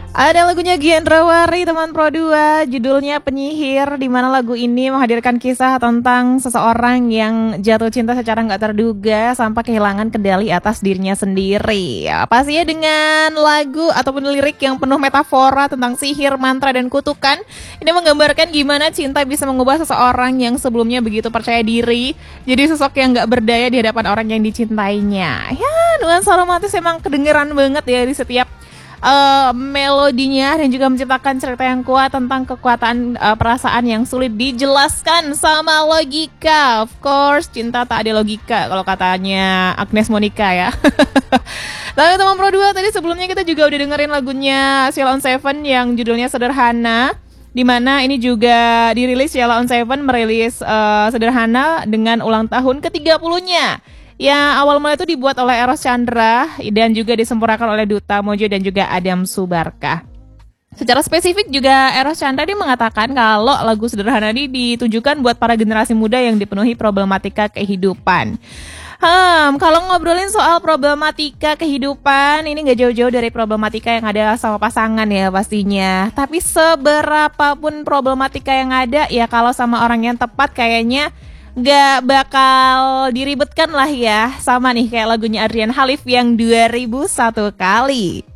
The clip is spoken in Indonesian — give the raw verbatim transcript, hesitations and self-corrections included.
Ada lagunya Gendrawari teman Pro dua, judulnya Penyihir, di mana lagu ini menghadirkan kisah tentang seseorang yang jatuh cinta secara nggak terduga sampai kehilangan kendali atas dirinya sendiri. Ya, pastinya dengan lagu ataupun lirik yang penuh metafora tentang sihir, mantra, dan kutukan. Ini menggambarkan gimana cinta bisa mengubah seseorang yang sebelumnya begitu percaya diri jadi sosok yang nggak berdaya di hadapan orang yang dicintainya. Ya, nuansa romantis emang kedengeran banget ya di setiap Uh, melodinya, dan juga menciptakan cerita yang kuat tentang kekuatan uh, perasaan yang sulit dijelaskan sama logika. Of course, cinta tak ada logika kalau katanya Agnes Monica ya. Tapi teman Pro dua, tadi sebelumnya kita juga udah dengerin lagunya Sheila on Seven yang judulnya Sederhana, dimana ini juga dirilis. Sheila on Seven merilis uh, Sederhana dengan ulang tahun ke tiga puluh-nya. Ya, awal mulai itu dibuat oleh Eros Chandra dan juga disempurnakan oleh Duta Mojo dan juga Adam Subarkah. Secara spesifik juga Eros Chandra dia mengatakan kalau lagu Sederhana ini ditujukan buat para generasi muda yang dipenuhi problematika kehidupan. Hmm, kalau ngobrolin soal problematika kehidupan, ini gak jauh-jauh dari problematika yang ada sama pasangan ya pastinya. Tapi seberapapun problematika yang ada, ya kalau sama orang yang tepat kayaknya gak bakal diribetkan lah ya. Sama nih kayak lagunya Adrian Halif yang dua ribu satu kali.